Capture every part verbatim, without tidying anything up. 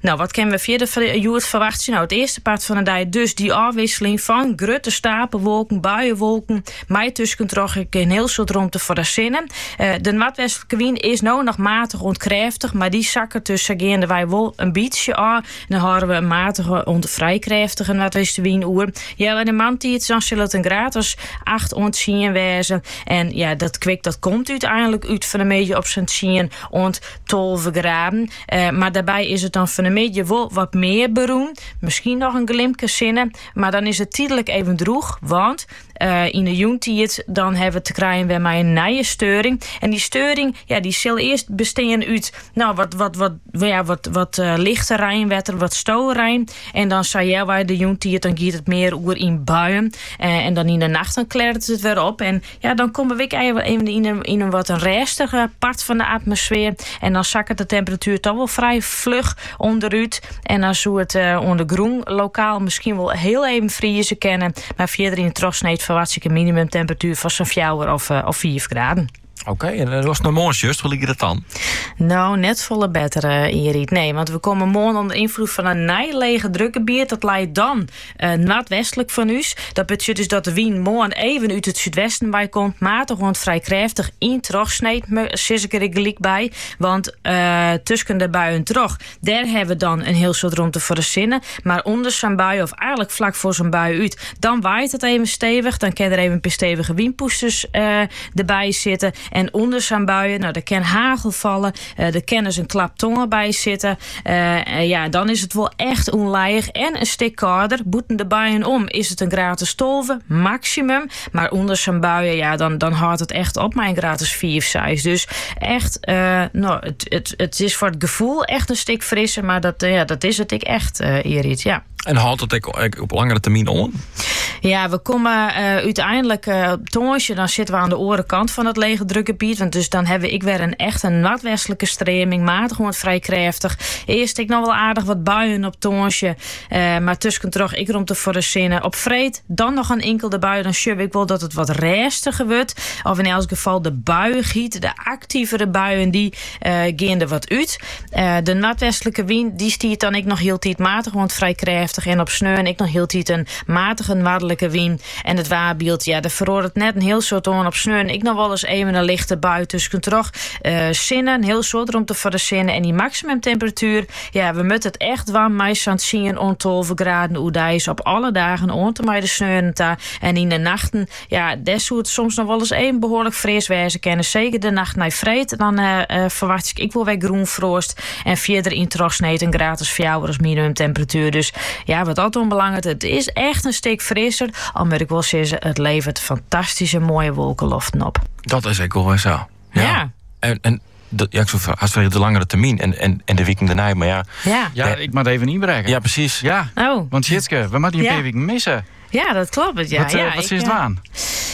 Nou, wat kunnen we verder van verwachten? Nou, het eerste part van de dag dus die afwisseling van grote stapelwolken, buienwolken, maar tussen toch een heel soort ruimte voor de zinnen. Uh, de noordwestelijke wind is nou nog matig ontkrachtig, maar die zakken tussen gaande wij wel een beetje aan. Dan houden we een matige ontvrijkrachtige noordwestenwind oer. Ja, en de man die het dan zal het een gratis acht ontzien wezen. En ja, dat kwik dat komt uiteindelijk uit van een beetje op zijn zien ont tolve graden. Uh, maar daarbij is het dan van een beetje wel wat meer beroemd. Misschien nog een glimpje zinnen, maar dan is het tijdelijk even droeg, want Uh, in de juntiet dan hebben we te krijgen weer maar een nieuwe steuring. En die steuring, ja, die zal eerst bestaan uit nou, wat, wat, wat, ja, wat, wat uh, lichte rijnwetter, wat stoelrijn. En dan zei jij bij de juntiet, dan gaat het meer oer in buien. Uh, en dan in de nacht dan klert het weer op. En ja, dan komen we even in een, in een wat een rustige part van de atmosfeer. En dan zakken de temperatuur toch wel vrij vlug onderuit. En dan zou het uh, onder groen lokaal misschien wel heel even vriezen kennen. Maar verder in het trosneet verwacht ik een minimumtemperatuur van zo'n vier of, uh, of vier graden. Oké, okay, en dat was nog mooi, just. Hoe liep dat dan? Nou, net volle beter, uh, Ingrid. Nee, want we komen morgen onder invloed van een nijlege drukgebied. Dat leidt dan uh, noordwestelijk van u. Dat betekent dus dat de wind morgen even uit het zuidwesten bij komt. Matig rond vrij krachtig in trochsneed. Zit ik er gelijk bij. Want uh, tussen de buien trog, daar hebben we dan een heel soort ruimte voor de zinnen. Maar onder zijn bui, of eigenlijk vlak voor zijn bui uit, dan waait het even stevig. Dan kan er even een paar stevige windpoesters uh, erbij zitten. En onder zijn buien, nou, er kan hagel vallen. Uh, er kan dus een klap tongen bij zitten. Uh, uh, ja, dan is het wel echt onleig. En een stuk kouder. Boeten de buien om is het een gratis tolve, maximum. Maar onder zijn buien, ja, dan, dan houdt het echt op mijn gratis vier of zes. Dus echt, uh, nou, het, het, het is voor het gevoel echt een stuk frisser. Maar dat, uh, ja, dat is het ik echt, uh, Irit, ja. En houdt het ook op langere termijn om? Ja, we komen uh, uiteindelijk uh, op Tonsje, dan zitten we aan de orenkant van het lege drukgebied. Want dus dan hebben ik weer een echt een noordwestelijke streming, matig wordt vrij krachtig. Eerst ik nog wel aardig wat buien op Tonsje, uh, maar tussen terug ik rond te voor de zinnen. Op Vreed dan nog een enkele bui, dan shub ik wel dat het wat rustiger wordt. Of in elk geval de buiengiet, de actievere buien, die uh, gaan er wat uit. Uh, de noordwestelijke wind, die stiert dan ik nog heel tijd matig, want vrij krachtig. En op sneu en ik nog heel tijd een matige noordelijke wind. En het waarbeeld, ja, dat verhoort het net een heel soort on op sneu. En ik nog wel eens even een lichte bui tussen terug. Uh, zinnen, een heel soort rond te voor de zinnen. En die maximumtemperatuur, ja, we moeten het echt warm meisjes aan het zien om twaalf graden. Hoe dat is op alle dagen om te mij de sneu daar. En in de nachten, ja, dat zou het soms nog wel eens even behoorlijk fris wezen kennen. Zeker de nacht naar vreed, dan uh, uh, verwacht ik, ik wil weer groen froost. En verder in trochsneed een gratis vier als minimumtemperatuur. Dus ja, wat altijd onbelangrijk, het is echt een stuk frisser. Al moet ik wel zeggen, het levert fantastische mooie wolkenloften op. Dat is ook wel zo. Ja. ja. En, en de, ja, ik zou als we de langere termijn en, en, en de weekend daarna, maar ja. Ja, ja ik moet even inbrengen. Ja, precies. Ja, oh. Want Jitske, we moeten die ja. een paar weken missen. Ja, dat klopt. Ja, wat uh, ja, wat ik, is het uh, aan?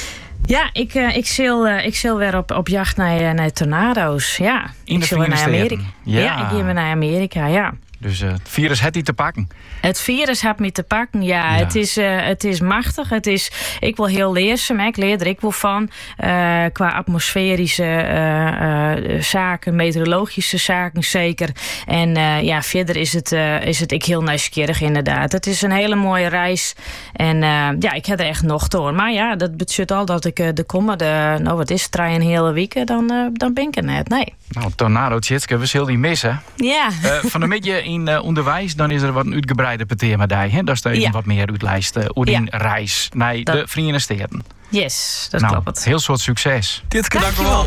Ja, ik, uh, ik, zil, uh, ik zil weer op, op jacht naar, naar tornado's. Ja. In de ik zil weer naar Amerika. Ja. ja, ik ga weer naar Amerika, ja. Dus uh, het virus heeft hij te pakken. Het virus heeft me te pakken, ja. ja. Het, is, uh, het is machtig. Het is, ik wil heel leerzaam, ik leer er ik wel van. Uh, qua atmosferische uh, uh, zaken, meteorologische zaken zeker. En uh, ja, verder is het, uh, is het ik heel nieuwsgierig inderdaad. Het is een hele mooie reis. En uh, ja, ik heb er echt nog door. Maar ja, dat betekent al dat ik uh, de komende, nou wat is het, drie een hele week, dan, uh, dan ben ik er net. Nee. Nou, tornado, Jitske, we zullen die missen. Ja. Uh, van een beetje in uh, onderwijs, dan is er wat een uitgebreide thema. Daar staat ja. wat meer uitlijst uh, over die ja. reis naar dat... de Verenigde Staten. Yes, dat nou, klopt. Heel soort succes. Dit dank je wel.